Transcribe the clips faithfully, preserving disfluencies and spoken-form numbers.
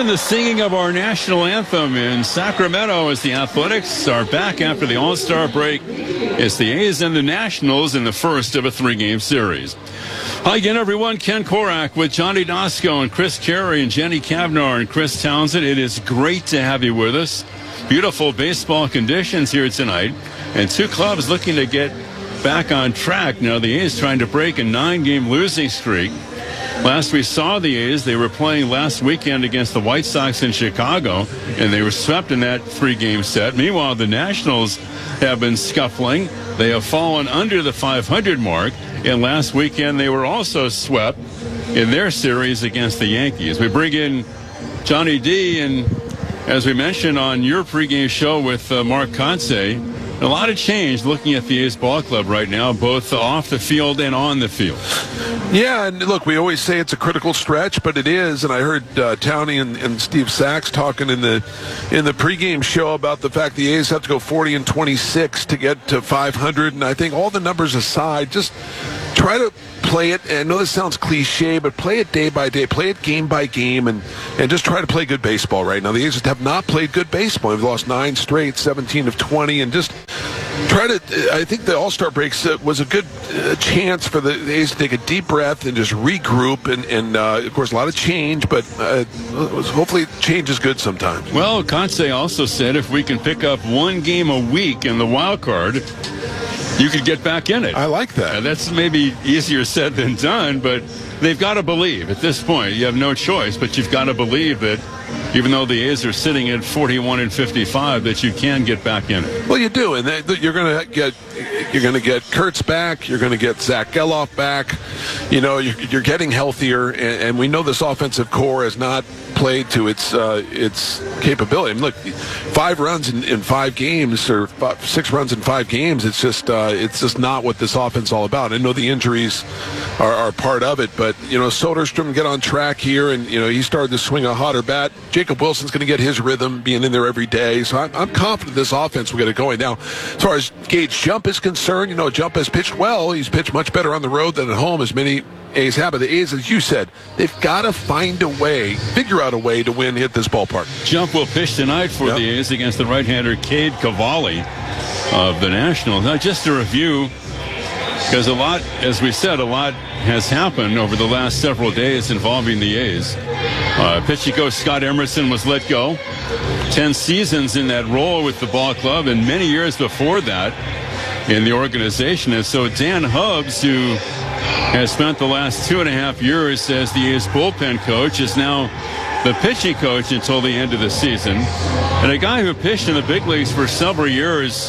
and the singing of our national anthem in Sacramento as the Athletics are back after the All-Star break. It's the A's and the Nationals in the first of a three-game series. Hi again, everyone. Ken Korak with Johnny Dosko and Chris Carey and Jenny Kavnar and Chris Townsend. It is great to have you with us. Beautiful baseball conditions here tonight, and two clubs looking to get back on track. Now, the A's trying to break a nine-game losing streak. Last we saw the A's, they were playing last weekend against the White Sox in Chicago, and they were swept in that three-game set. Meanwhile, the Nationals have been scuffling. They have fallen under the five hundred mark, and last weekend they were also swept in their series against the Yankees. We bring in Johnny D, and as we mentioned on your pregame show with uh, Mark Kotsay, a lot of change looking at the A's ball club right now, both off the field and on the field. Yeah, and look, we always say it's a critical stretch, but it is. And I heard uh, Townie and, and Steve Sachs talking in the in the pregame show about the fact the A's have to go forty and twenty-six to get to five hundred. And I think all the numbers aside, just try to play it. And I know this sounds cliche, but play it day by day, play it game by game, and, and just try to play good baseball right now. The A's just have not played good baseball. They've lost nine straight, seventeen of twenty, and just try to, I think the All-Star break was a good uh, chance for the A's to take a deep breath and just regroup. And, and uh, of course, a lot of change, but uh, hopefully change is good sometimes. Well, Kotsay also said if we can pick up one game a week in the wild card, you could get back in it. I like that. Uh, that's maybe easier said than done, but they've got to believe at this point. You have no choice, but you've got to believe that even though the A's are sitting at forty-one and fifty-five, that you can get back in it. Well, you do, and they, you're going to get you're going to get Kurtz back. You're going to get Zach Geloff back. You know, you're, you're getting healthier, and, and we know this offensive core has not played to its uh, its capability. I mean, look, five runs in, in five games, or five, six runs in five games. It's just uh, it's just not what this offense is all about. I know the injuries are, are part of it, but you know, Soderstrom get on track here, and you know he started to swing a hotter bat. Jacob Wilson's going to get his rhythm, being in there every day. So I'm, I'm confident this offense will get it going. Now, as far as Gage Jump is concerned, you know, Jump has pitched well. He's pitched much better on the road than at home, as many A's have. But the A's, as you said, they've got to find a way, figure out a way to win at this ballpark. Jump will pitch tonight for yep. the A's against the right-hander Cade Cavalli of the Nationals. Now, just to review, because a lot, as we said, a lot has happened over the last several days involving the A's. Uh, pitching coach Scott Emerson was let go. Ten seasons in that role with the ball club, and many years before that in the organization. And so Dan Hubbs, who has spent the last two and a half years as the A's bullpen coach, is now the pitching coach until the end of the season. And a guy who pitched in the big leagues for several years,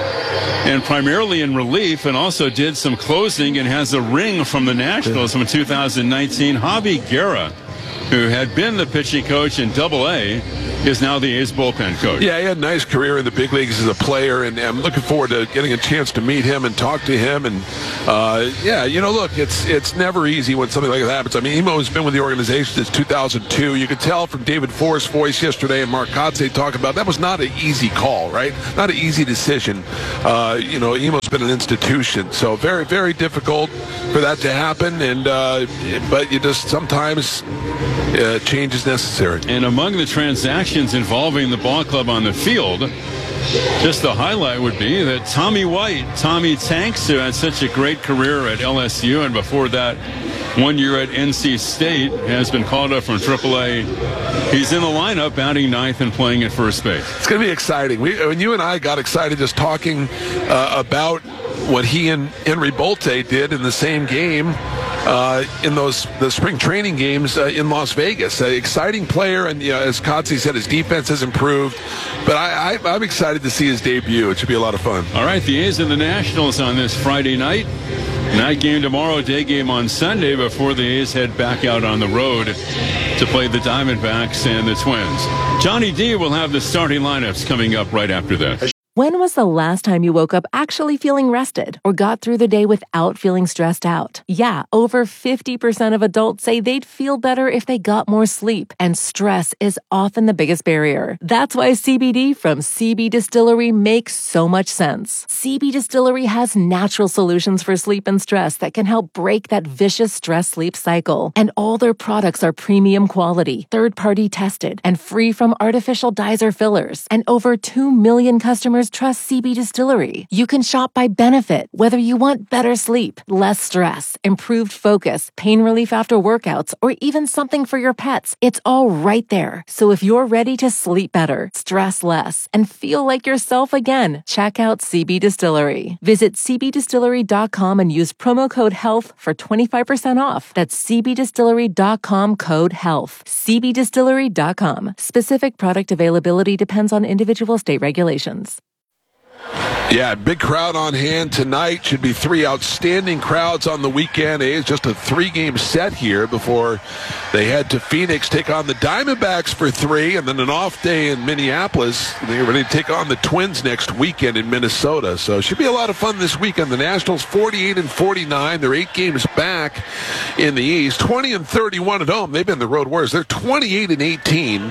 and primarily in relief, and also did some closing and has a ring from the Nationals from two thousand nineteen. Javi Guerra, who had been the pitching coach in Double A, is now the A's bullpen coach. Yeah, he had a nice career in the big leagues as a player, and I'm looking forward to getting a chance to meet him and talk to him. And uh, yeah, you know, look, it's it's never easy when something like that happens. I mean, Emo has been with the organization since two thousand two. You could tell from David Forrest's voice yesterday and Mark Kotsay talking about that was not an easy call, right? Not an easy decision. Uh, you know, Emo's been an institution, so very, very difficult for that to happen. And uh, but you just sometimes uh, change is necessary. And among the transactions involving the ball club on the field, just the highlight would be that Tommy White, Tommy Tanks, who had such a great career at L S U and before that one year at N C State, has been called up from triple A. He's in the lineup, batting ninth and playing at first base. It's going to be exciting. We, when you and I got excited just talking uh, about what he and Henry Bolte did in the same game uh, in those the spring training games uh, in Las Vegas. An exciting player, and you know, as Kotsay said, his defense has improved. But I, I, I'm excited to see his debut. It should be a lot of fun. All right, the A's and the Nationals on this Friday night. Night game tomorrow, day game on Sunday before the A's head back out on the road to play the Diamondbacks and the Twins. Johnny D will have the starting lineups coming up right after this. When was the last time you woke up actually feeling rested or got through the day without feeling stressed out? Yeah, over fifty percent of adults say they'd feel better if they got more sleep, and stress is often the biggest barrier. That's why C B D from C B Distillery makes so much sense. C B Distillery has natural solutions for sleep and stress that can help break that vicious stress-sleep cycle. And all their products are premium quality, third-party tested, and free from artificial dyes or fillers. And over two million customers trust C B Distillery. You can shop by benefit, whether you want better sleep, less stress, improved focus, pain relief after workouts, or even something for your pets. It's all right there. So if you're ready to sleep better, stress less, and feel like yourself again, check out C B Distillery. Visit c b distillery dot com and use promo code HEALTH for twenty-five percent off. That's c b distillery dot com code HEALTH. c b distillery dot com. Specific product availability depends on individual state regulations. Yeah, big crowd on hand tonight. Should be three outstanding crowds on the weekend. It's just a three-game set here before they head to Phoenix, take on the Diamondbacks for three, and then an off day in Minneapolis. They're ready to take on the Twins next weekend in Minnesota. So it should be a lot of fun this weekend. The Nationals forty-eight and forty-nine. They're eight games back in the East. twenty and thirty-one at home. They've been the road warriors. They're twenty-eight and eighteen.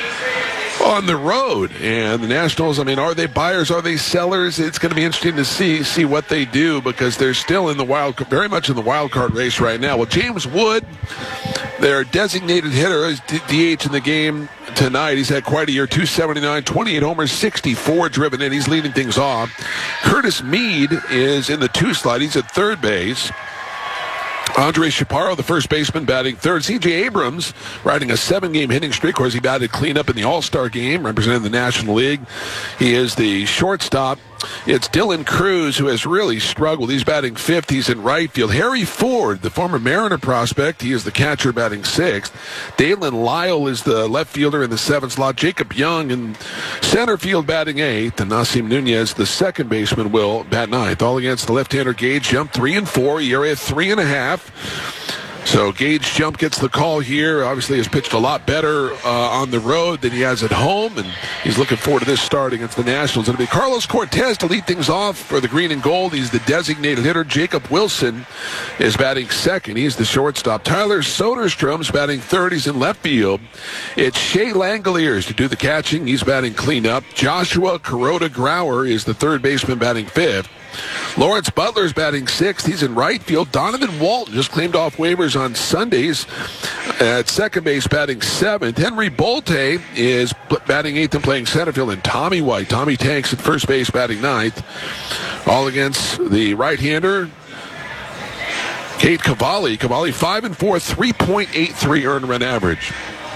On the road. And the Nationals, I mean, are they buyers? Are they sellers? It's going to be interesting to see see what they do, because they're still in the wild, very much in the wild card race right now. Well, James Wood, their designated hitter, is D H in the game tonight. He's had quite a year, two seventy-nine, twenty-eight homers, sixty-four driven in. He's leading things off. Curtis Mead is in the two slot. He's at third base. Andre Chaparro, the first baseman, batting third. C J Abrams riding a seven-game hitting streak. Of course, he batted cleanup in the All-Star game, representing the National League. He is the shortstop. It's Dylan Cruz who has really struggled. He's batting fifth. He's in right field. Harry Ford, the former Mariner prospect, he is the catcher, batting sixth. Dalen Lyle is the left fielder in the seventh slot. Jacob Young in center field, batting eighth. And Nasim Nunez, the second baseman, will bat ninth. All against the left-hander Gage Jump, three and four. E R A three and a half. So Gage Jump gets the call here. Obviously has pitched a lot better uh, on the road than he has at home, and he's looking forward to this start against the Nationals. It'll be Carlos Cortez to lead things off for the green and gold. He's the designated hitter. Jacob Wilson is batting second. He's the shortstop. Tyler Soderstrom's batting third. He's in left field. It's Shea Langoliers to do the catching. He's batting cleanup. Joshua Kuroda Grauer is the third baseman, batting fifth. Lawrence Butler's batting sixth. He's in right field. Donovan Walton just claimed off waivers on Sundays at second base, batting seventh. Henry Bolte is batting eighth and playing center field. And Tommy White, Tommy Tanks at first base, batting ninth. All against the right-hander, Kate Cavalli. Cavalli five and four, three point eight three earned run average.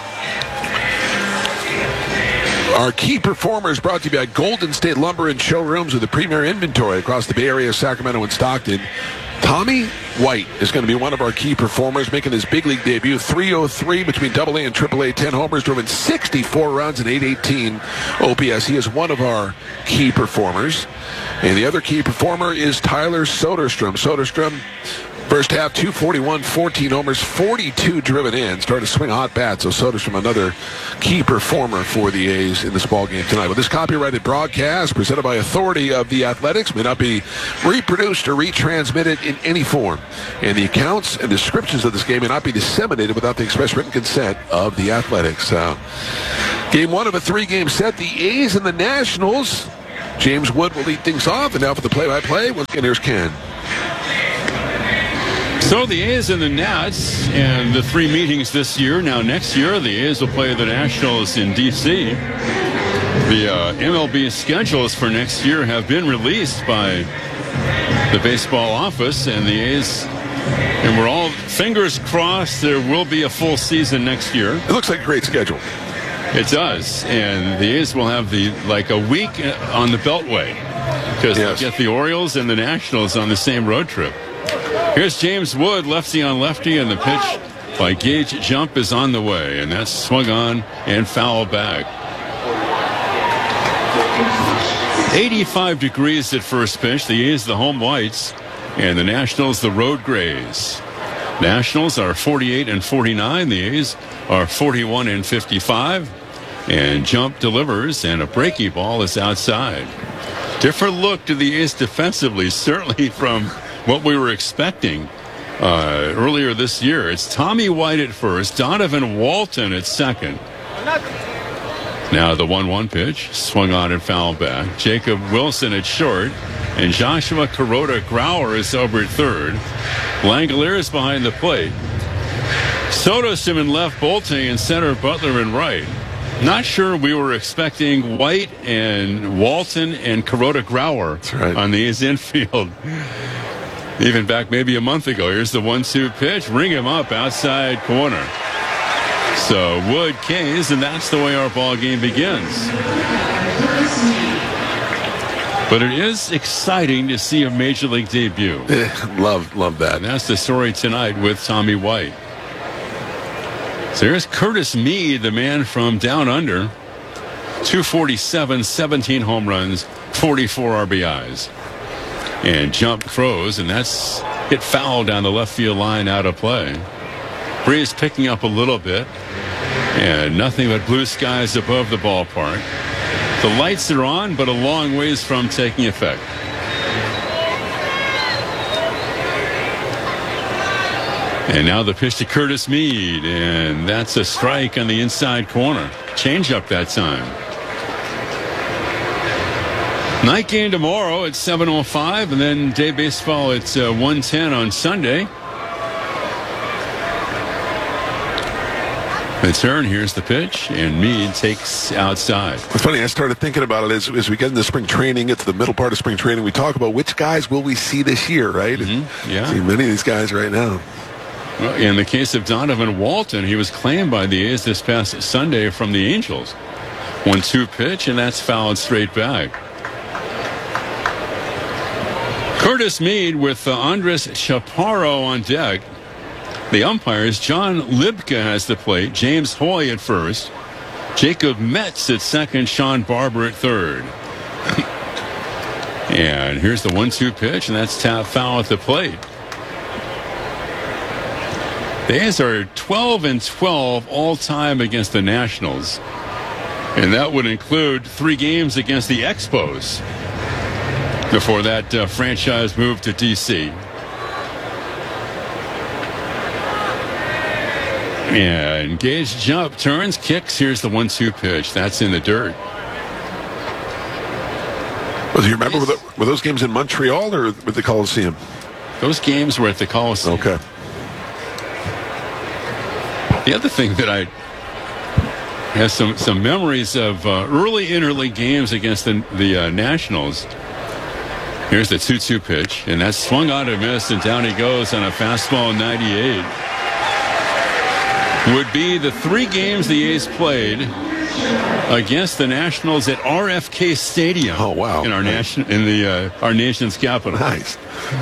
Our key performers brought to you by Golden State Lumber and Showrooms with the premier inventory across the Bay Area, Sacramento, and Stockton. Tommy White is going to be one of our key performers, making his big league debut. three oh three between double A and triple A, ten homers, driven sixty-four runs, and eight eighteen O P S. He is one of our key performers. And the other key performer is Tyler Soderstrom. Soderstrom, first half, two forty-one, fourteen homers, forty-two driven in. Started to swing a hot bat, so Soderstrom, another key performer for the A's in this ball game tonight. Well, this copyrighted broadcast, presented by Authority of the Athletics, may not be reproduced or retransmitted in any form. And the accounts and descriptions of this game may not be disseminated without the express written consent of the Athletics. Uh, game one of a three-game set, the A's and the Nationals. James Wood will lead things off, and now for the play-by-play, once again, here's Ken. So the A's and the Nats, and the three meetings this year. Now next year, the A's will play the Nationals in D C The uh, M L B schedules for next year have been released by the baseball office, and the A's, and we're all fingers crossed there will be a full season next year. It looks like a great schedule. It does, and the A's will have the like a week on the Beltway, because yes, they get the Orioles and the Nationals on the same road trip. Here's James Wood, lefty on lefty, and the pitch by Gage Jump is on the way, and that's swung on and foul back. eighty-five degrees at first pitch. The A's the home whites, and the Nationals the road grays. Nationals are forty-eight and forty-nine. The A's are forty-one and fifty-five. And Jump delivers, and a breaky ball is outside. Different look to the A's defensively, certainly from what we were expecting uh, earlier this year. It's Tommy White at first, Donovan Walton at second. Now the one one pitch, swung on and fouled back. Jacob Wilson at short, and Joshua Kuroda-Grauer is over at third. Langolier is behind the plate. Soderstrom in left, Bolte in center, Butler in right. Not sure we were expecting White and Walton and Kuroda-Grauer right. on the A's infield. Even back maybe a month ago. Here's the one two pitch. Ring him up outside corner. So Wood K's, and that's the way our ball game begins. But it is exciting to see a major league debut. love, love that. And that's the story tonight with Tommy White. So here's Curtis Mead, the man from down under. two forty-seven, seventeen home runs, forty-four R B Is. And jump throws, and that's hit foul down the left field line, out of play. Breeze picking up a little bit, and nothing but blue skies above the ballpark. The lights are on, but a long ways from taking effect. And now the pitch to Curtis Mead, and that's a strike on the inside corner. Change up that time. Night game tomorrow at seven oh five, and then day baseball at uh, one ten on Sunday. The turn, here's the pitch, and Mead takes outside. It's funny, I started thinking about it as, as we get into spring training. It's the middle part of spring training. We talk about which guys will we see this year, right? Mm-hmm. Yeah. See many of these guys right now. Well, in the case of Donovan Walton, he was claimed by the A's this past Sunday from the Angels. one two pitch, and that's fouled straight back. Curtis Mead with uh, Andres Chaparro on deck. The umpires, John Libka has the plate, James Hoy at first, Jacob Metz at second, Sean Barber at third. And here's the one two pitch, and that's tap foul at the plate. The A's are twelve and twelve all-time against the Nationals. And that would include three games against the Expos before that uh, franchise moved to D C And Gage jump, turns, kicks. Here's the one two pitch. That's in the dirt. Well, do you remember, were, the, were those games in Montreal or with the Coliseum? Those games were at the Coliseum. Okay. The other thing that I have some, some memories of uh, early interleague games against the, the uh, Nationals. Here's the two two pitch, and that's swung on and missed, and down he goes on a fastball ninety-eight. Would be the three games the A's played against the Nationals at R F K Stadium. Oh wow! In our nice. nation, in the uh, our nation's capital. Nice.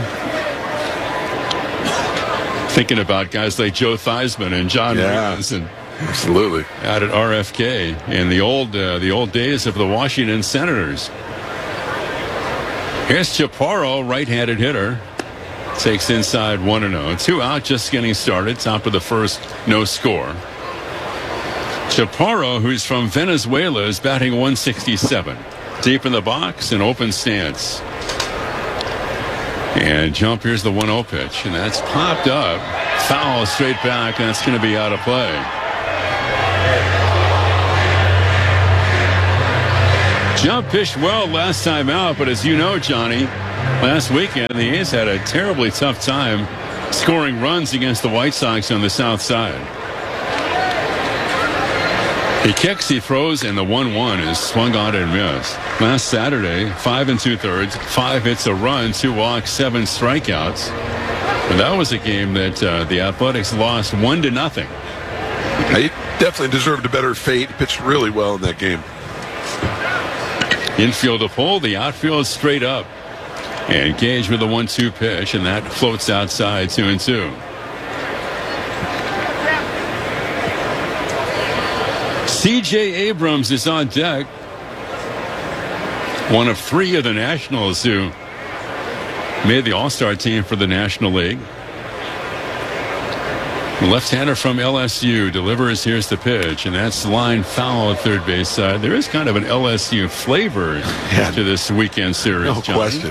Thinking about guys like Joe Theismann and John yeah, Rivers and absolutely out at R F K in the old uh, the old days of the Washington Senators. Here's Chaparro, right-handed hitter. Takes inside one and oh. Two out, just getting started. Top of the first, no score. Chaparro, who's from Venezuela, is batting one sixty-seven. Deep in the box, an open stance. And jump, here's the one oh pitch. And that's popped up. Foul straight back, and that's going to be out of play. Jump pitched well last time out, but as you know, Johnny, last weekend the A's had a terribly tough time scoring runs against the White Sox on the south side. He kicks, he throws, and the one one is swung on and missed. Last Saturday, five and two-thirds, five hits, a run, two walks, seven strikeouts. And that was a game that uh, the Athletics lost one to nothing. He definitely deserved a better fate. Pitched really well in that game. Infield to pull, the outfield straight up. And Gage with a one two pitch, and that floats outside two and two. C J Abrams is on deck. One of three of the Nationals who made the All-Star team for the National League. Left-hander from L S U delivers. Here's the pitch, and that's line foul at third base side. There is kind of an L S U flavor yeah. to this weekend series. No John. question.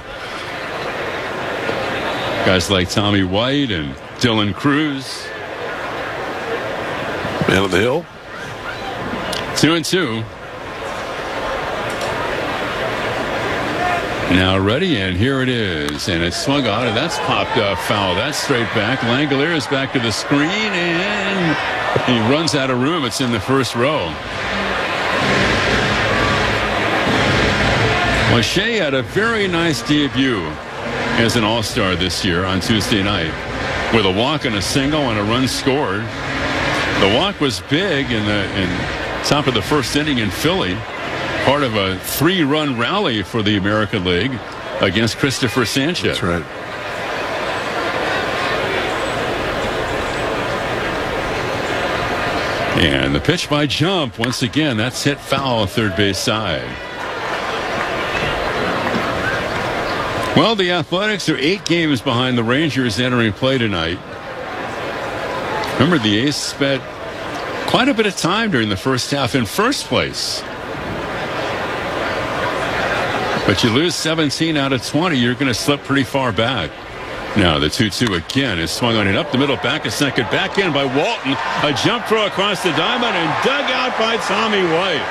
Guys like Tommy White and Dylan Cruz. Man of the Hill. Two and two. Now ready, and here it is. And it's swung on, and that's popped up foul. That's straight back. Langolier is back to the screen, and he runs out of room. It's in the first row. Well, Shea had a very nice debut as an All-Star this year on Tuesday night with a walk and a single and a run scored. The walk was big in the in top of the first inning in Philly. Part of a three-run rally for the American League against Christopher Sanchez. That's right. And the pitch by Jump, once again, that's hit foul third base side. Well, the Athletics are eight games behind the Rangers entering play tonight. Remember, the A's spent quite a bit of time during the first half in first place. But you lose seventeen out of twenty, you're going to slip pretty far back. Now the two two again is swung on it up the middle, back a second, back in by Walton. A jump throw across the diamond and dug out by Tommy White.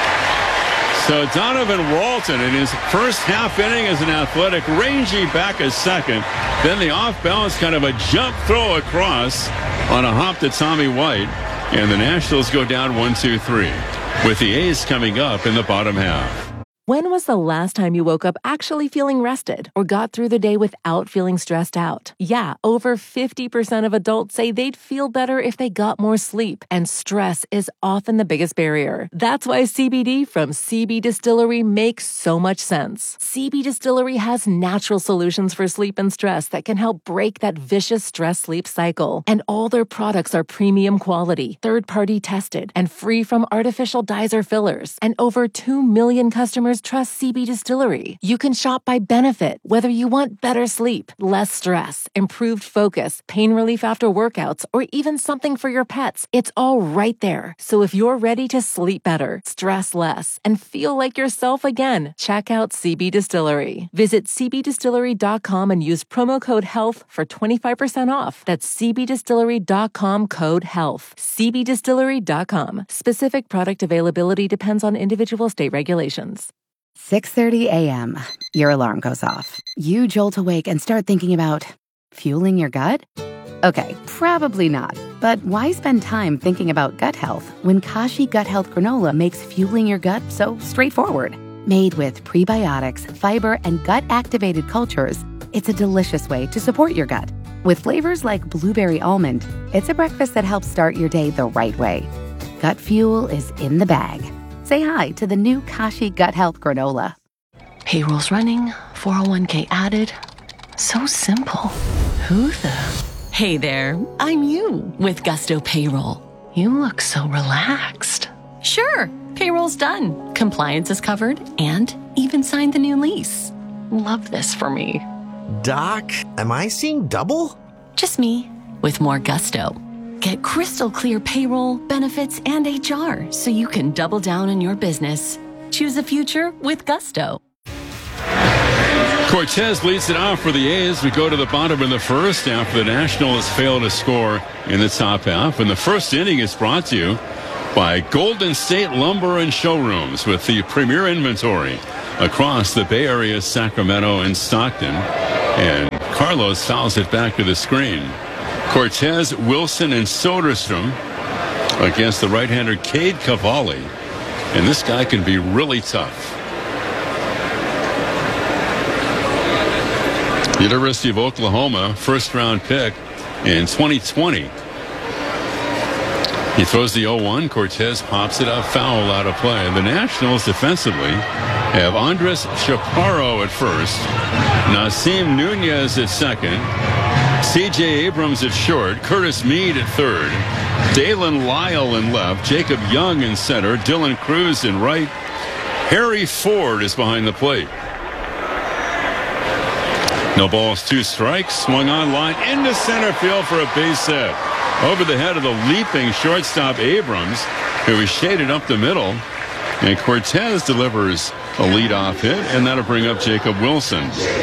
So Donovan Walton in his first half inning as an Athletic, rangy back a second. Then the off-balance kind of a jump throw across on a hop to Tommy White. And the Nationals go down one two three with the A's coming up in the bottom half. When was the last time you woke up actually feeling rested or got through the day without feeling stressed out? Yeah, over fifty percent of adults say they'd feel better if they got more sleep, and stress is often the biggest barrier. That's why C B D from C B Distillery makes so much sense. C B Distillery has natural solutions for sleep and stress that can help break that vicious stress-sleep cycle. And all their products are premium quality, third-party tested, and free from artificial dyes or fillers. And over two million customers trust C B Distillery. You can shop by benefit, whether you want better sleep, less stress, improved focus, pain relief after workouts, or even something for your pets. It's all right there. So if you're ready to sleep better, stress less, and feel like yourself again, check out C B Distillery. Visit c b distillery dot com and use promo code HEALTH for twenty-five percent off. That's c b distillery dot com code HEALTH. c b distillery dot com. Specific product availability depends on individual state regulations. six thirty a.m. Your alarm goes off. You jolt awake and start thinking about fueling your gut? Okay, probably not. But why spend time thinking about gut health when Kashi Gut Health Granola makes fueling your gut so straightforward? Made with prebiotics, fiber, and gut-activated cultures, it's a delicious way to support your gut. With flavors like blueberry almond, it's a breakfast that helps start your day the right way. Gut fuel is in the bag. Say hi to the new Kashi Gut Health Granola. Payroll's running, four oh one k added. So simple. Who the? Hey there, I'm you with Gusto Payroll. You look so relaxed. Sure, payroll's done. Compliance is covered and even signed the new lease. Love this for me. Doc, am I seeing double? Just me with more gusto. Get crystal clear payroll, benefits, and H R so you can double down on your business. Choose a future with Gusto. Cortez leads it off for the A's. We go to the bottom in the first after the Nationals fail to score in the top half. And the first inning is brought to you by Golden State Lumber and Showrooms with the premier inventory across the Bay Area, Sacramento, and Stockton. And Carlos fouls it back to the screen. Cortez, Wilson, and Soderstrom against the right-hander Cade Cavalli. And this guy can be really tough. University of Oklahoma, first-round pick in twenty twenty. He throws the oh one. Cortez pops it up, foul out of play. The Nationals defensively have Andres Chaparro at first, Nasim Nunez at second, C J Abrams at short, Curtis Mead at third, Dalen Lyle in left, Jacob Young in center, Dylan Cruz in right, Harry Ford is behind the plate. No balls, two strikes, swung on line into center field for a base hit. over the head of the leaping shortstop Abrams, who is shaded up the middle. And Cortez delivers a leadoff hit, and that'll bring up Jacob Wilson.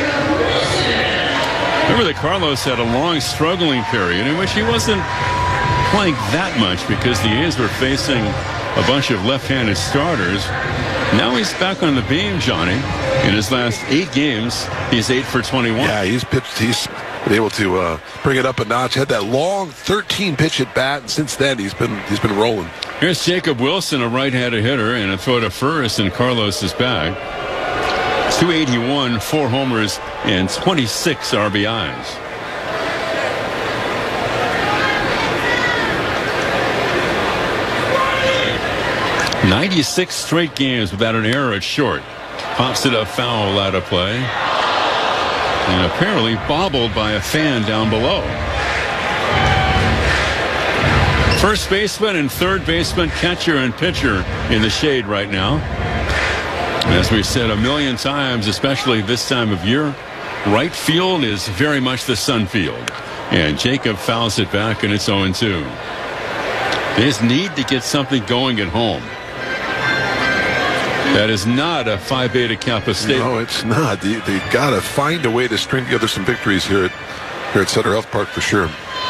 Remember that Carlos had a long struggling period in which he wasn't playing that much because the A's were facing a bunch of left-handed starters. Now he's back on the beam, Johnny. In his last eight games, he's eight for twenty-one. Yeah, he's pitched. He's been able to uh, bring it up a notch. Had that long thirteen pitch at bat, and since then he's been he's been rolling. Here's Jacob Wilson, a right-handed hitter, and a throw to first in Carlos's bag. two eighty-one, four homers, and twenty-six R B Is. ninety-six straight games without an error at short. Pops it up foul out of play. And apparently bobbled by a fan down below. First baseman and third baseman, catcher and pitcher in the shade right now. As we've said a million times, especially this time of year, right field is very much the sun field. And Jacob fouls it back, and it's oh and two. They just need to get something going at home. That is not a Phi Beta Kappa statement. No, it's not. They, they got to find a way to string together some victories here at, here at Sutter Health Park for sure.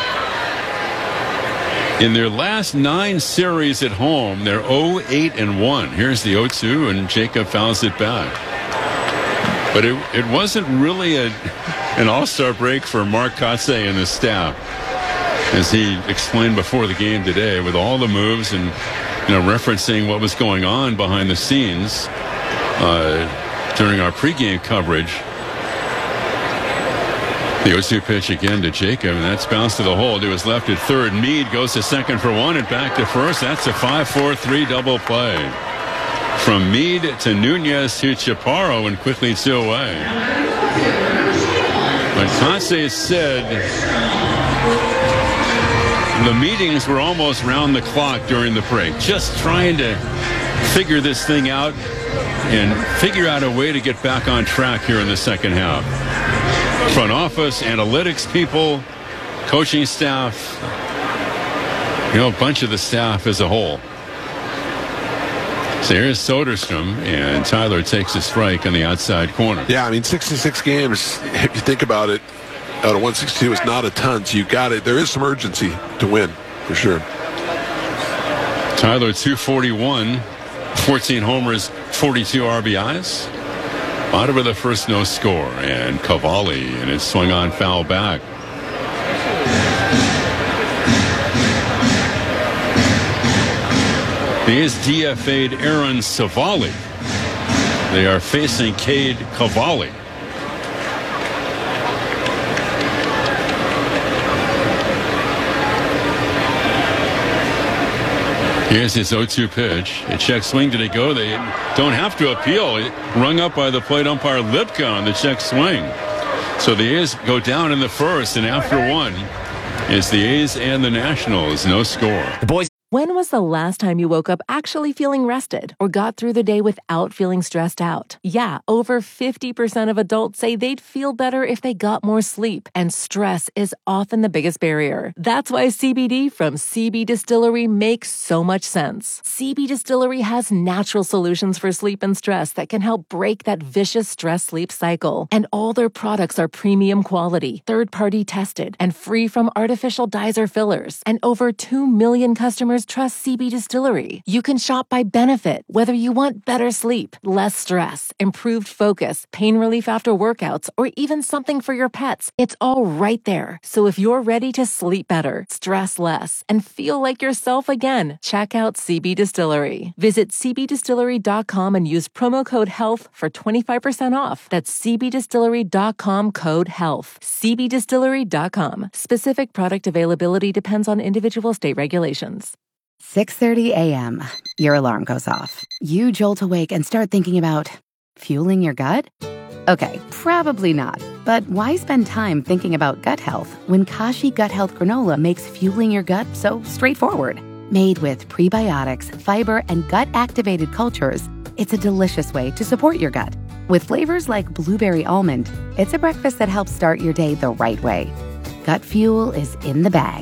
In their last nine series at home, they're oh eight and one. Here's the oh two, and Jacob fouls it back. But it, it wasn't really a, an all-star break for Mark Kotsay and the staff. As he explained before the game today, with all the moves and, you know, referencing what was going on behind the scenes uh, during our pregame coverage. The oh two pitch again to Jacob, and that's bounced to the hole to his left at third. Meade goes to second for one and back to first. That's a five four three double play. From Meade to Nunez to Chaparro, and quickly two away. But Kotsay said the meetings were almost round the clock during the break, just trying to figure this thing out and figure out a way to get back on track here in the second half. Front office, analytics people, coaching staff, you know, a bunch of the staff as a whole. So here's Soderstrom, and Tyler takes a strike on the outside corner. Yeah, I mean, sixty-six games, if you think about it, out of one sixty-two is not a ton, so you got it. There is some urgency to win, for sure. Tyler, two forty-one, fourteen homers, forty-two R B Is. Bottom of the first, no score, and Cavalli, and it's swung on foul back. He is D F A'd Aaron Savali. They are facing Cade Cavalli. Here's his oh two pitch. A check swing. Did it go? They don't have to appeal. It rung up by the plate umpire Lipka on the check swing. So the A's go down in the first, and after one, it's the A's and the Nationals. No score. The boys. When was the last time you woke up actually feeling rested or got through the day without feeling stressed out? Yeah, over fifty percent of adults say they'd feel better if they got more sleep, and stress is often the biggest barrier. That's why C B D from C B Distillery makes so much sense. C B Distillery has natural solutions for sleep and stress that can help break that vicious stress-sleep cycle. And all their products are premium quality, third-party tested, and free from artificial dyes or fillers. And over two million customers trust C B Distillery. You can shop by benefit, whether you want better sleep, less stress, improved focus, pain relief after workouts, or even something for your pets. It's all right there. So if you're ready to sleep better, stress less, and feel like yourself again, check out C B Distillery. Visit c b distillery dot com and use promo code HEALTH for twenty-five percent off. That's c b distillery dot com code HEALTH. c b distillery dot com. Specific product availability depends on individual state regulations. six thirty a.m. Your alarm goes off. You jolt awake and start thinking about fueling your gut? Okay, probably not. But why spend time thinking about gut health when Kashi Gut Health Granola makes fueling your gut so straightforward? Made with prebiotics, fiber, and gut-activated cultures, it's a delicious way to support your gut. With flavors like blueberry almond, it's a breakfast that helps start your day the right way. Gut fuel is in the bag.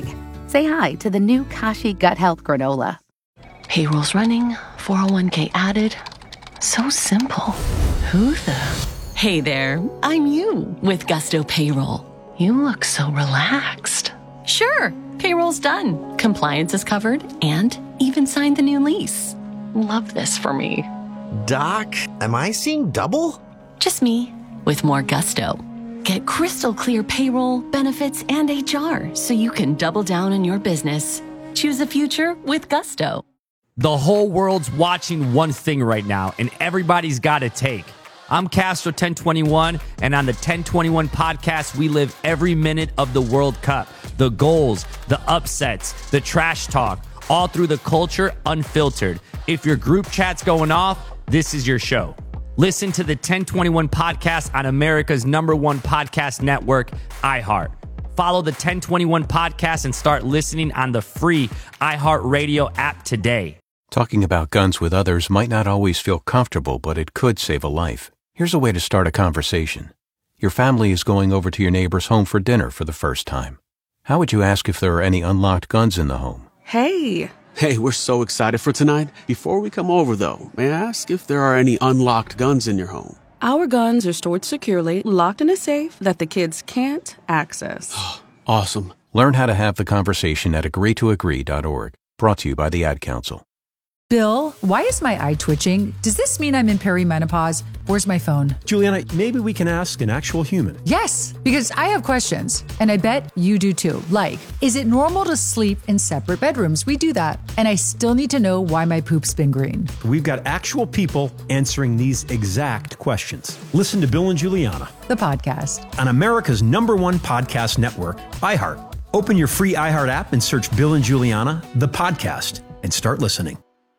say hi to the new Kashi Gut Health Granola. Payroll's running, four oh one k added. So simple. Who the? Hey there, I'm you with Gusto Payroll. You look so relaxed. Sure, payroll's done. Compliance is covered and even signed the new lease. Love this for me. Doc, am I seeing double? Just me with more gusto. Get crystal clear payroll, benefits, and H R so you can double down on your business. Choose a future with Gusto. The whole world's watching one thing right now, and everybody's got a take. I'm Castro ten twenty-one, and on the ten twenty-one podcast, we live every minute of the World Cup. The goals, the upsets, the trash talk, all through the culture unfiltered. If your group chat's going off, this is your show. Listen to the ten twenty-one podcast on America's number one podcast network, iHeart. Follow the ten twenty-one podcast and start listening on the free iHeartRadio app today. Talking about guns with others might not always feel comfortable, but it could save a life. Here's a way to start a conversation. Your family is going over to your neighbor's home for dinner for the first time. How would you ask if there are any unlocked guns in the home? Hey. Hey, we're so excited for tonight. Before we come over, though, may I ask if there are any unlocked guns in your home? Our guns are stored securely, locked in a safe that the kids can't access. Awesome. Learn how to have the conversation at agree to agree dot org. Brought to you by the Ad Council. Bill, why is my eye twitching? Does this mean I'm in perimenopause? Where's my phone? Juliana, maybe we can ask an actual human. Yes, because I have questions, and I bet you do too. Like, is it normal to sleep in separate bedrooms? We do that. And I still need to know why my poop's been green. We've got actual people answering these exact questions. Listen to Bill and Juliana, the podcast, on America's number one podcast network, iHeart. Open your free iHeart app and search Bill and Juliana, the podcast, and start listening.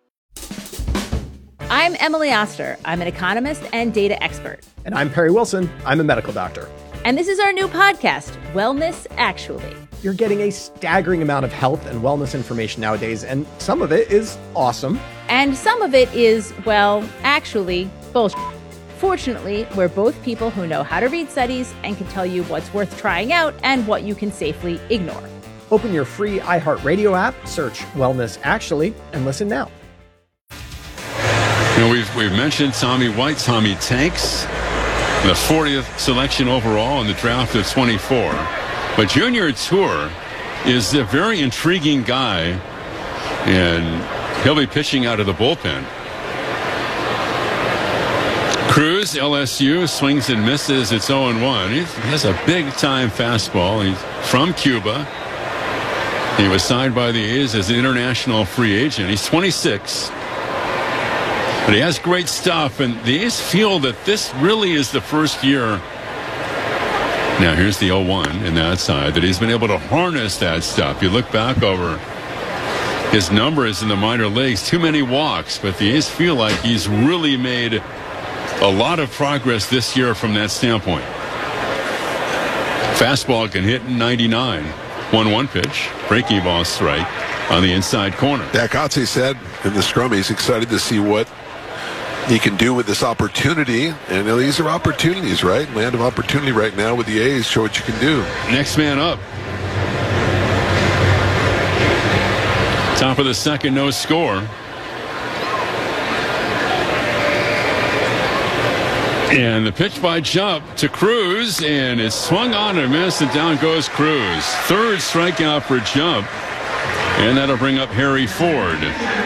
I'm Emily Oster. I'm an economist and data expert. And I'm Perry Wilson. I'm a medical doctor. And this is our new podcast, Wellness Actually. You're getting a staggering amount of health and wellness information nowadays, and some of it is awesome. And some of it is, well, actually, bullshit. Fortunately, we're both people who know how to read studies and can tell you what's worth trying out and what you can safely ignore. Open your free iHeartRadio app, search Wellness Actually, and listen now. You know, we've, we've mentioned Tommy White, Tommy Tanks, the fortieth selection overall in the draft of twenty-four. But Junior Tour is a very intriguing guy, and he'll be pitching out of the bullpen. Cruz, L S U, swings and misses. It's oh and one. He has a big-time fastball. He's from Cuba. He was signed by the A's as an international free agent. He's twenty-six. But he has great stuff, and the A's feel that this really is the first year. Now, here's the oh one in that side, that he's been able to harness that stuff. You look back over his numbers in the minor leagues, too many walks, but the A's feel like he's really made a lot of progress this year from that standpoint. Fastball can hit in ninety-nine. one one pitch, breaking ball strike on the inside corner. Yeah, Kotze said in the scrum he's excited to see what he can do with this opportunity. And these are opportunities, right? Land of opportunity right now with the A's. Show what you can do. Next man up. Top of the second, no score. And the pitch by Jump to Cruz, and it's swung on and missed, and down goes Cruz. Third strikeout for Jump, and that'll bring up Harry Ford.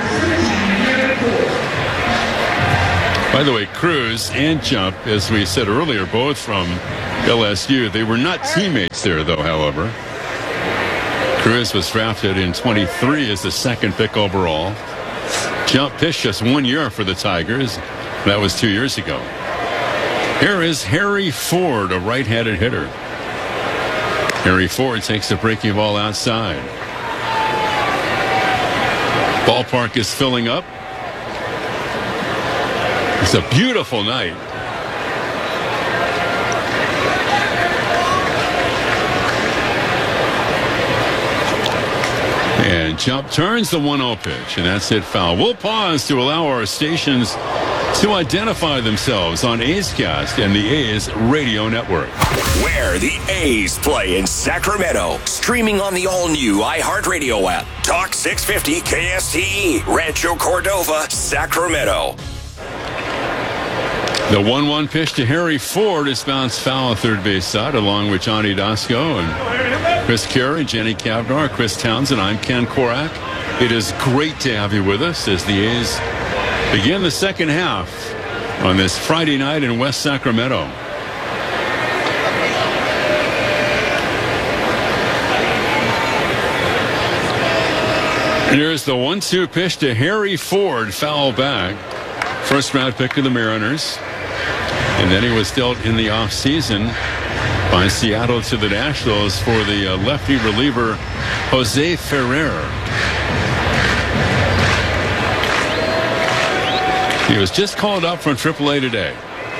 By the way, Cruz and Jump, as we said earlier, both from L S U. They were not teammates there, though, however. Cruz was drafted in twenty-three as the second pick overall. Jump pitched just one year for the Tigers. That was two years ago. Here is Harry Ford, a right-handed hitter. Harry Ford takes the breaking ball outside. Ballpark is filling up. It's a beautiful night. And Jump turns the one oh pitch, and that's hit foul. We'll pause to allow our stations to identify themselves on A's Cast and the A's radio network. Where the A's play in Sacramento. Streaming on the all-new iHeartRadio app. Talk six fifty K S T E. Rancho Cordova, Sacramento. The one one pitch to Harry Ford is bounced foul on third base side, along with Johnny Dasco and Chris Carey, Jenny Cavnar, Chris Townsend. I'm Ken Korak. It is great to have you with us as the A's begin the second half on this Friday night in West Sacramento. Here's the one two pitch to Harry Ford, foul back. First round pick of the Mariners. And then he was dealt in the offseason by Seattle to the Nationals for the uh, lefty reliever Jose Ferrer. He was just called up from triple A today.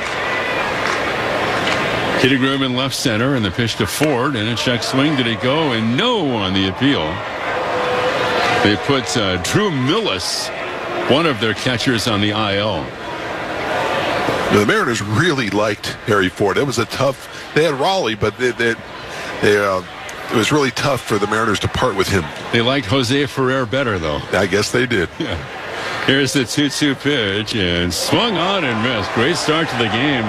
Hitting room in left center, and the pitch to Ford, and a check swing. Did he go? And no on the appeal. They put uh, Drew Millis, one of their catchers, on the I L. The Mariners really liked Harry Ford. It was a tough. They had Raleigh, but they, they, they uh, it was really tough for the Mariners to part with him. They liked Jose Ferrer better, though. I guess they did. Yeah. Here's the two two pitch, and swung on and missed. Great start to the game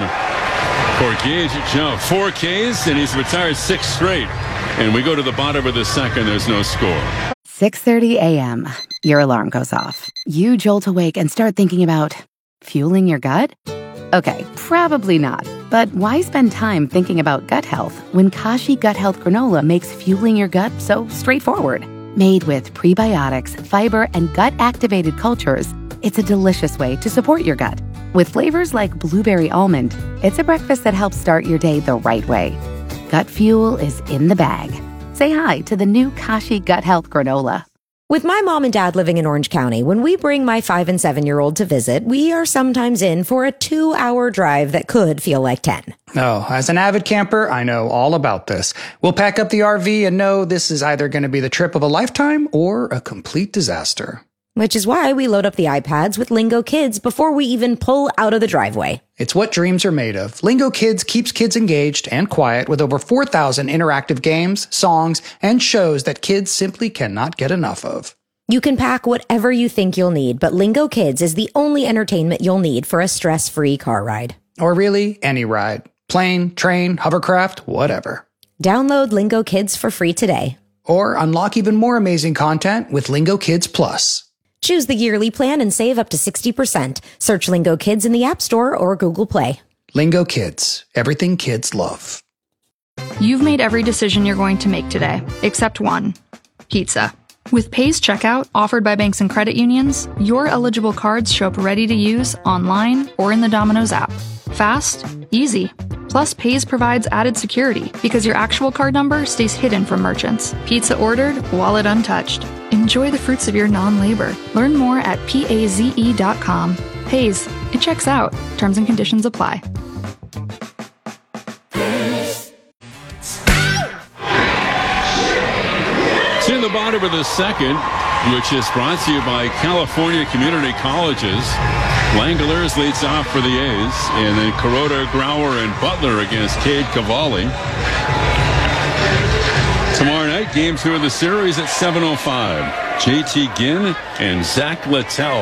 for Gage Jump. Four Ks, and he's retired six straight. And we go to the bottom of the second. There's no score. six thirty a.m. Your alarm goes off. You jolt awake and start thinking about fueling your gut? Okay, probably not. But why spend time thinking about gut health when Kashi Gut Health Granola makes fueling your gut so straightforward? Made with prebiotics, fiber, and gut-activated cultures, it's a delicious way to support your gut. With flavors like blueberry almond, it's a breakfast that helps start your day the right way. Gut fuel is in the bag. Say hi to the new Kashi Gut Health Granola. With my mom and dad living in Orange County, when we bring my five and seven year old to visit, we are sometimes in for a two hour drive that could feel like ten. Oh, as an avid camper, I know all about this. We'll pack up the R V and know this is either going to be the trip of a lifetime or a complete disaster. Which is why we load up the iPads with Lingo Kids before we even pull out of the driveway. It's what dreams are made of. Lingo Kids keeps kids engaged and quiet with over four thousand interactive games, songs, and shows that kids simply cannot get enough of. You can pack whatever you think you'll need, but Lingo Kids is the only entertainment you'll need for a stress-free car ride. Or really, any ride. Plane, train, hovercraft, whatever. Download Lingo Kids for free today. Or unlock even more amazing content with Lingo Kids Plus. Choose the yearly plan and save up to sixty percent. Search Lingo Kids in the App Store or Google Play. Lingo Kids. Everything kids love. You've made every decision you're going to make today, except one. Pizza. With Pay's checkout, offered by banks and credit unions, your eligible cards show up ready to use online or in the Domino's app. Fast, easy. Plus, Pay's provides added security because your actual card number stays hidden from merchants. Pizza ordered, wallet untouched. Enjoy the fruits of your non-labor. Learn more at paze dot com. Pay's. It checks out. Terms and conditions apply. To the bottom of the second, which is brought to you by California Community Colleges. Langoliers leads off for the A's, and then Kuroda, Grauer, and Butler against Cade Cavalli. Tomorrow night, game two of the series at seven oh five. J T Ginn and Zach Littell.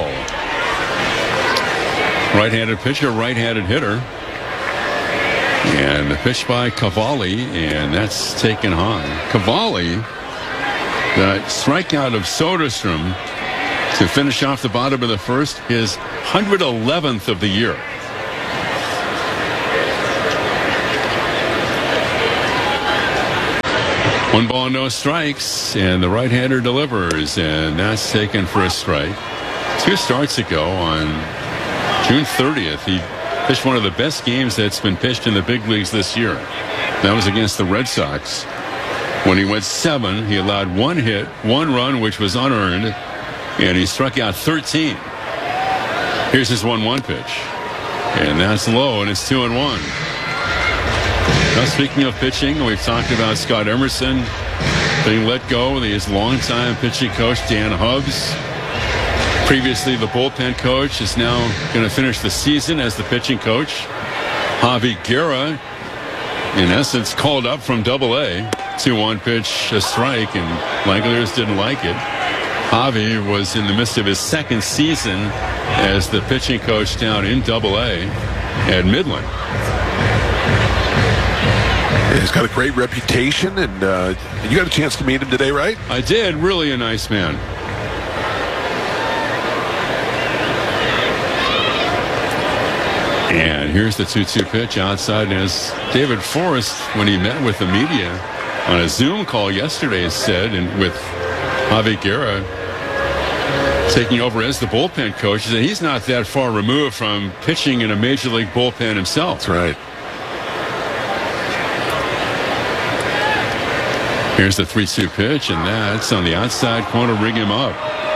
Right-handed pitcher, right-handed hitter. And the pitch by Cavalli, and that's taken high. Cavalli, the strikeout of Soderstrom to finish off the bottom of the first, his one hundred eleventh of the year. One ball, no strikes, and the right-hander delivers, and that's taken for a strike. Two starts ago on June thirtieth, he pitched one of the best games that's been pitched in the big leagues this year. That was against the Red Sox. When he went seven, he allowed one hit, one run, which was unearned, and he struck out thirteen. Here's his one one pitch. And that's low, and it's two and one. Now, speaking of pitching, we've talked about Scott Emerson being let go. His longtime pitching coach, Dan Hubbs, Previously, the bullpen coach is now going to finish the season as the pitching coach. Javi Guerra, in essence, called up from Double A. two one pitch, a strike, and Langoliers didn't like it. Javi was in the midst of his second season as the pitching coach down in Double A at Midland. He's got a great reputation, and uh, you got a chance to meet him today, right? I did. Really a nice man. And here's the two two pitch outside. And as David Forrest, when he met with the media on a Zoom call yesterday, said, and with Javi Guerra taking over as the bullpen coach, he said he's not that far removed from pitching in a major league bullpen himself. That's right. Here's the three two pitch, and that's on the outside corner, ring him up.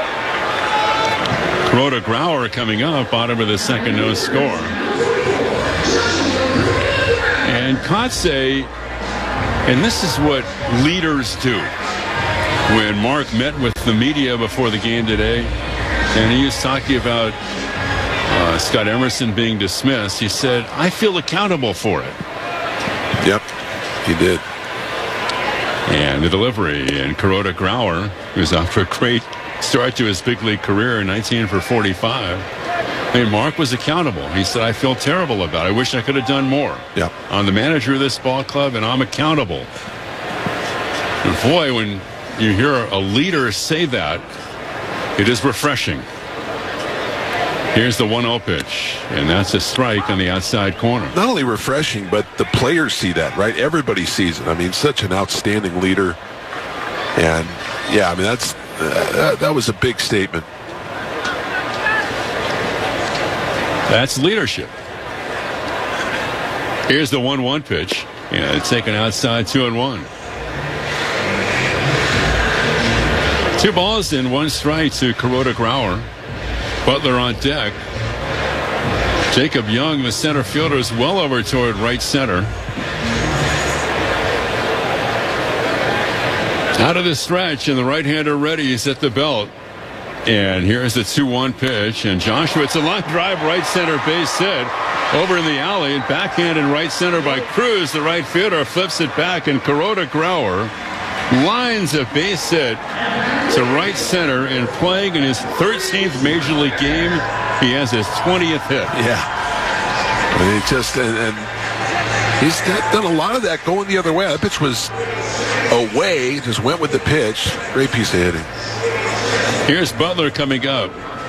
Kuroda Grauer coming up, bottom of the second, no score. And Kotsay, and this is what leaders do. When Mark met with the media before the game today, and he was talking about uh, Scott Emerson being dismissed, he said, I feel accountable for it. Yep, he did. And the delivery, and Kuroda Grauer, who's off to a great start to his big league career, nineteen for forty-five. I mean, Mark was accountable. He said, I feel terrible about it. I wish I could have done more. Yep. I'm the manager of this ball club, and I'm accountable. And boy, when you hear a leader say that, it is refreshing. Here's the one oh pitch, and that's a strike on the outside corner. Not only refreshing, but the players see that, right? Everybody sees it. I mean, such an outstanding leader. And, yeah, I mean, that's uh, that, that was a big statement. That's leadership. Here's the one one pitch, and it's taken outside, two and one. Two balls and one strike to Kuroda Grauer. Butler on deck. Jacob Young, the center fielder, is well over toward right center. Out of the stretch, and the right-hander ready. He's at the belt. And here's the two one pitch. And Joshua, it's a line drive, right center base hit. Over in the alley, and backhand in right center by Cruz. The right fielder flips it back, and Kuroda Grauer lines a base hit to right center, and playing in his thirteenth major league game, he has his twentieth hit. Yeah. I mean, just, and, and he's done a lot of that going the other way. That pitch was away, just went with the pitch. Great piece of hitting. Here's Butler coming up.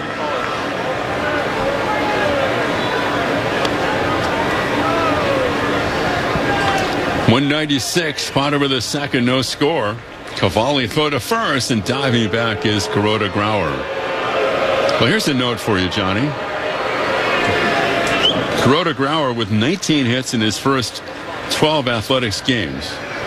one ninety-six, bottom of the second, no score. Cavalli throw to first, and diving back is Kuroda Grauer. Well, here's a note for you, Johnny. Kuroda Grauer with nineteen hits in his first twelve Athletics games.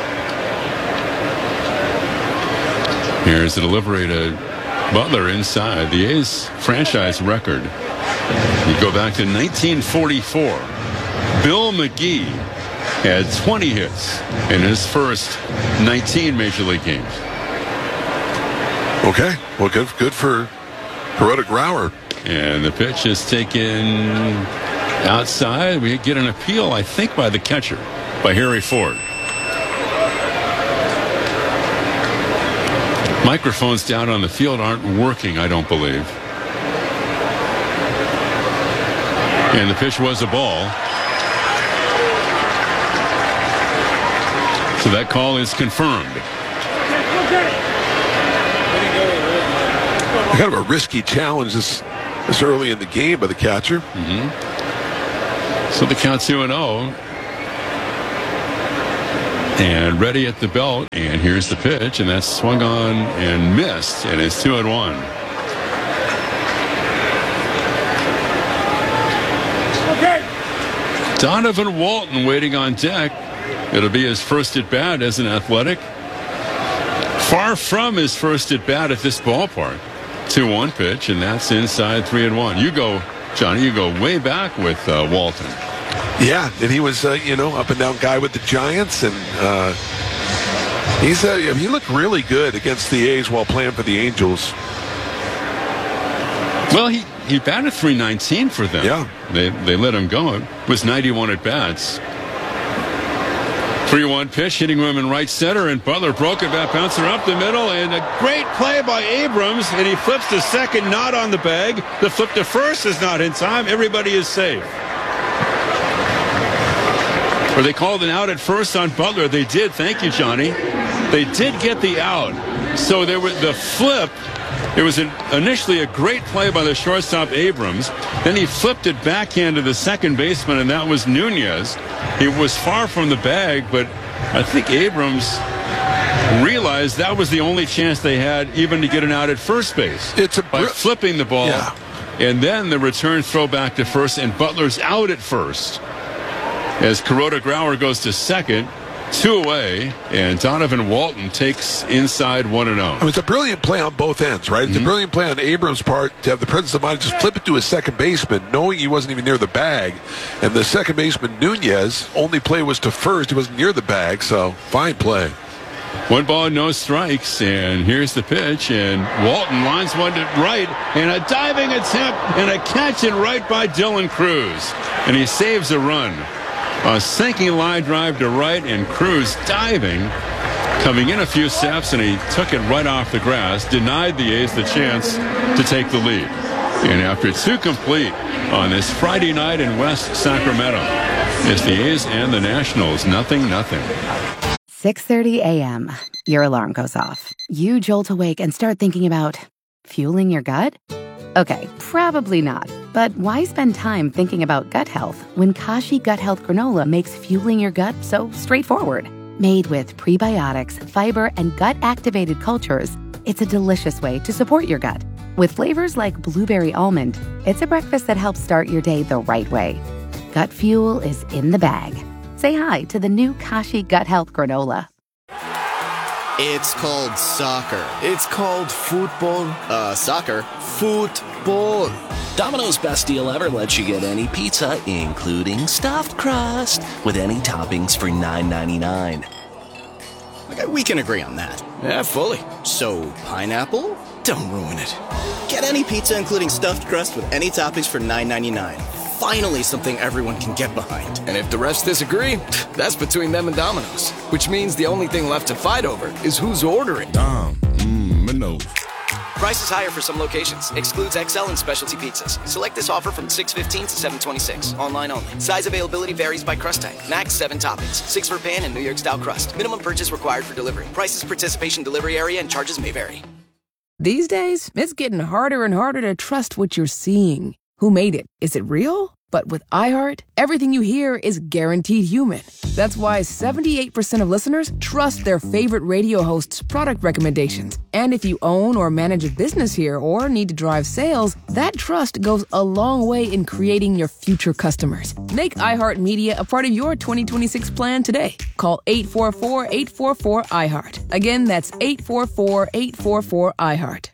Here's the delivery to Butler inside. The A's franchise record. You go back to nineteen forty-four. Bill McGee had twenty hits in his first nineteen major league games. Okay, well, good, good for Kuroda Grauer. And the pitch is taken outside. We get an appeal, I think, by the catcher, by Harry Ford. Microphones down on the field aren't working, I don't believe. And the pitch was a ball. So that call is confirmed. Kind of a risky challenge this, this early in the game by the catcher. Mm-hmm. So the count two and oh. And ready at the belt. And here's the pitch. And that's swung on and missed. And it's two and one. Okay. Donovan Walton waiting on deck. It'll be his first at bat as an Athletic. Far from his first at bat at this ballpark. two one pitch, and that's inside three and one. You go, Johnny, you go way back with uh, Walton. Yeah, and he was, uh, you know, up and down guy with the Giants, and uh, he's uh, he looked really good against the A's while playing for the Angels. Well, he, he batted three nineteen for them. Yeah. They, they let him go. It was ninety-one at bats. three one pitch, hitting him in right center, and Butler broke it back, bouncing up the middle, and a great play by Abrams, and he flips to second, not on the bag. The flip to first is not in time. Everybody is safe. Or they called an out at first on Butler. They did. Thank you, Johnny. They did get the out. So there was the flip. It was an, initially a great play by the shortstop Abrams. Then he flipped it backhand to the second baseman, and that was Nunez. He was far from the bag, but I think Abrams realized that was the only chance they had even to get an out at first base. It's a by br- flipping the ball. Yeah. And then the return throw back to first, and Butler's out at first. As Kuroda Grauer goes to second, two away, and Donovan Walton takes inside one and oh. It was a brilliant play on both ends, right? It's Mm-hmm. a brilliant play on Abrams' part to have the presence of mind, just flip it to his second baseman, knowing he wasn't even near the bag. And the second baseman, Nunez, only play was to first. He wasn't near the bag, so fine play. One ball, no strikes, and here's the pitch, and Walton lines one to right, and a diving attempt, and a catch in right by Dylan Cruz. And he saves a run. A sinking line drive to right, and Cruz diving, coming in a few steps, and he took it right off the grass, denied the A's the chance to take the lead. And after two complete on this Friday night in West Sacramento, it's the A's and the Nationals, nothing, nothing. six thirty a.m. Your alarm goes off. You jolt awake and start thinking about fueling your gut? Okay, probably not. But why spend time thinking about gut health when Kashi Gut Health Granola makes fueling your gut so straightforward? Made with prebiotics, fiber, and gut-activated cultures, it's a delicious way to support your gut. With flavors like blueberry almond, it's a breakfast that helps start your day the right way. Gut fuel is in the bag. Say hi to the new Kashi Gut Health Granola. It's called soccer. It's called football. Uh, soccer. Football. Domino's Best Deal Ever lets you get any pizza, including stuffed crust, with any toppings for nine ninety-nine. Okay, we can agree on that. Yeah, fully. So, pineapple? Don't ruin it. Get any pizza, including stuffed crust, with any toppings for nine ninety-nine. Finally, something everyone can get behind. And if the rest disagree, that's between them and Domino's. Which means the only thing left to fight over is who's ordering. Dom, mmm, Domino's. Price is higher for some locations. Excludes X L and specialty pizzas. Select this offer from six fifteen to seven twenty-six. Online only. Size availability varies by crust type. Max seven toppings. Six for pan and New York style crust. Minimum purchase required for delivery. Prices, participation, delivery area, and charges may vary. These days, it's getting harder and harder to trust what you're seeing. Who made it? Is it real? But with iHeart, everything you hear is guaranteed human. That's why seventy-eight percent of listeners trust their favorite radio hosts' product recommendations. And if you own or manage a business here or need to drive sales, that trust goes a long way in creating your future customers. Make iHeartMedia a part of your twenty twenty-six plan today. Call eight four four, eight four four, iHeart. Again, that's eight four four, eight four four, iHeart.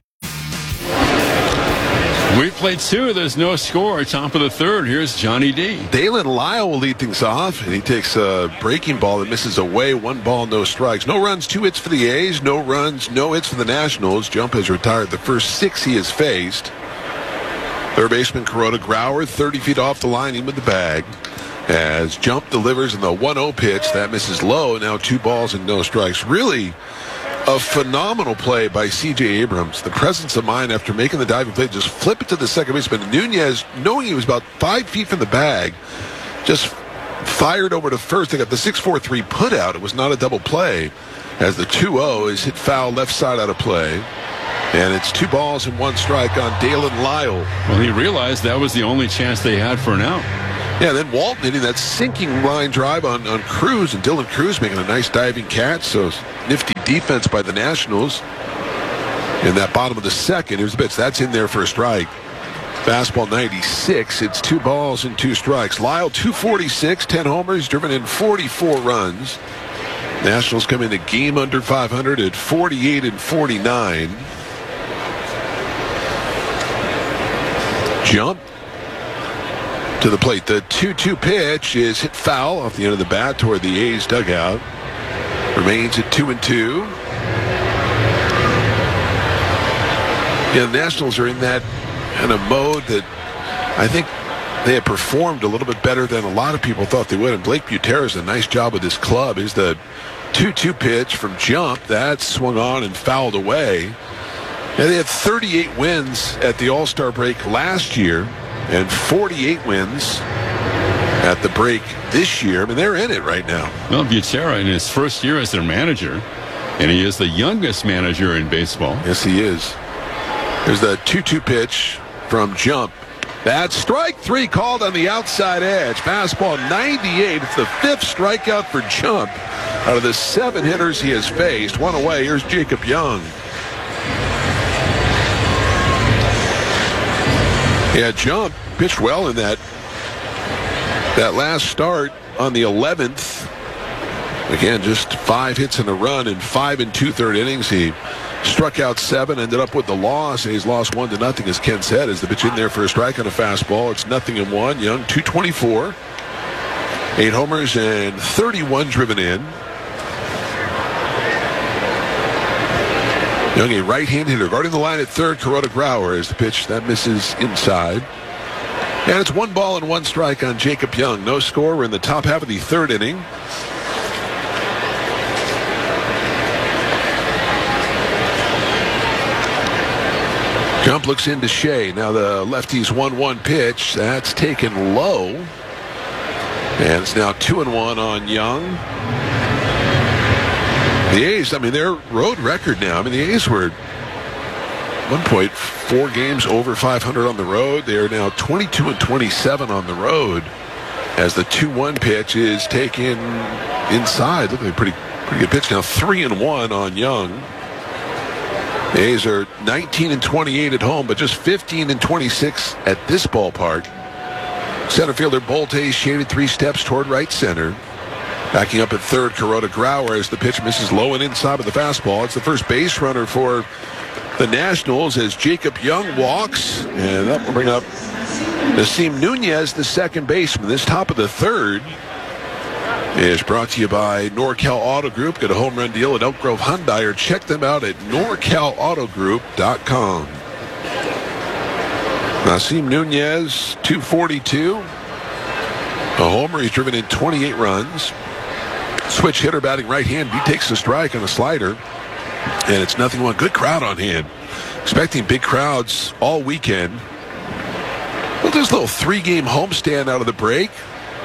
We played two. There's no score. Top of the third. Here's Johnny D. Dalen Lyle will lead things off, and he takes a breaking ball that misses away. One ball, no strikes. No runs, two hits for the A's. No runs, no hits for the Nationals. Jump has retired the first six he has faced. Third baseman Kuroda Grauer, thirty feet off the line, in with the bag. As Jump delivers in the one oh pitch. That misses low. Now two balls and no strikes. Really a phenomenal play by C J Abrams. The presence of mind after making the diving play, just flip it to the second baseman. Nunez, knowing he was about five feet from the bag, just fired over to first. They got the six four three put out. It was not a double play, as the two oh is hit foul left side out of play. And it's two balls and one strike on Dalen Lyle. Well, he realized that was the only chance they had for an out. Yeah, then Walton hitting that sinking line drive on, on Cruz, and Dylan Cruz making a nice diving catch. So nifty defense by the Nationals in that bottom of the second. Here's the pitch. That's in there for a strike. Fastball ninety-six. It's two balls and two strikes. Lyle two forty-six, ten homers, driven in forty-four runs. Nationals come in a game under five hundred at forty-eight and forty-nine. Jump to the plate. The two two pitch is hit foul off the end of the bat toward the A's dugout. Remains at two and two. Yeah, the Nationals are in that in a mode that I think they have performed a little bit better than a lot of people thought they would. And Blake Butera has a nice job with his club. Is the two two pitch from Jump. That swung on and fouled away. And they had thirty-eight wins at the All-Star break last year and forty-eight wins at the break this year. I mean, they're in it right now. Well, Butera in his first year as their manager, and he is the youngest manager in baseball. Yes, he is. There's the two two pitch from Jump. That's strike three called on the outside edge. Fastball ninety-eight. It's the fifth strikeout for Jump out of the seven hitters he has faced. One away. Here's Jacob Young. Yeah, Jump pitched well in that that last start on the eleventh. Again, just five hits and a run in five and two-third innings. He struck out seven, ended up with the loss. He's lost one to nothing, as Ken said, as the pitch in there for a strike on a fastball. It's nothing in one. Young, two twenty-four. Eight homers and thirty-one driven in. Young, a right-hand hitter. Guarding the line at third, Kuroda Grauer as the pitch that misses inside. And it's one ball and one strike on Jacob Young. No score. We're in the top half of the third inning. Jump looks into Shea. Now the lefty's one one pitch. That's taken low. And it's now two and one on Young. The A's, I mean, their road record now. I mean, the A's were one point four games over five hundred on the road. They are now twenty-two and twenty-seven on the road as the two one pitch is taken inside. Looking like a pretty, pretty good pitch now. three and one on Young. The A's are nineteen and twenty-eight at home, but just fifteen and twenty-six at this ballpark. Center fielder Bolte shaded three steps toward right center. Backing up at third, Kuroda Grauer as the pitch misses low and inside with the fastball. It's the first base runner for the Nationals as Jacob Young walks. And that will bring up Nasim Nunez, the second baseman. This top of the third is brought to you by NorCal Auto Group. Get a home run deal at Elk Grove Hyundai or check them out at nor cal auto group dot com. Nasim Nunez, two forty-two. A homer. He's driven in twenty-eight runs. Switch hitter batting right hand. He takes the strike on a slider. And it's nothing one. Good crowd on hand. Expecting big crowds all weekend. Well, there's a little three-game homestand out of the break.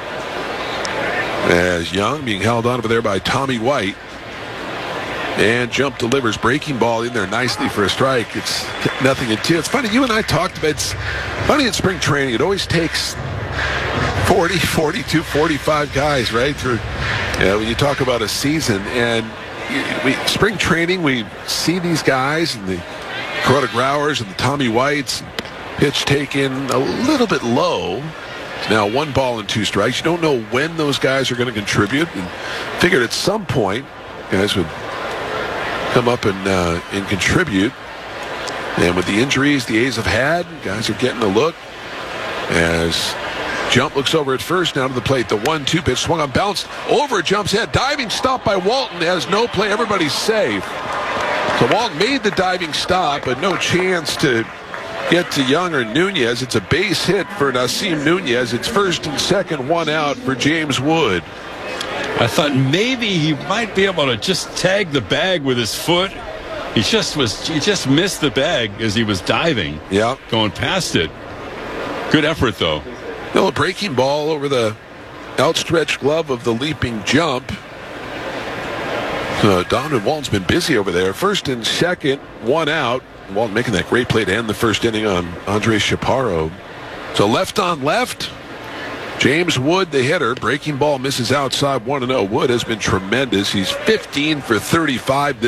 As Young being held on over there by Tommy White. And Jump delivers breaking ball in there nicely for a strike. It's nothing in two. It's funny, you and I talked about it's funny in spring training. It always takes forty, forty-two, forty-five guys, right? Through, you know, when you talk about a season. And we, spring training, we see these guys and the Kuroda Grauers and the Tommy Whites. Pitch taken a little bit low. Now one ball and two strikes. You don't know when those guys are going to contribute. And figured at some point guys would come up and uh, and contribute. And with the injuries the A's have had, guys are getting a look. As Jump looks over at first, now to the plate. The one two pitch swung on, bounced over Jump's head. Diving stop by Walton. Has no play. Everybody's safe. So Walton made the diving stop, but no chance to get to Young or Nunez. It's a base hit for Nasim Nunez. It's first and second, one out for James Wood. I thought maybe he might be able to just tag the bag with his foot. He just was he just missed the bag as he was diving. Yeah. Going past it. Good effort though. No, a breaking ball over the outstretched glove of the leaping Jump. So Donovan Walton's been busy over there. First and second, one out. Walton making that great play to end the first inning on Andres Chaparro. So left on left. James Wood, the hitter. Breaking ball misses outside one and oh. Wood has been tremendous. He's fifteen for thirty-five.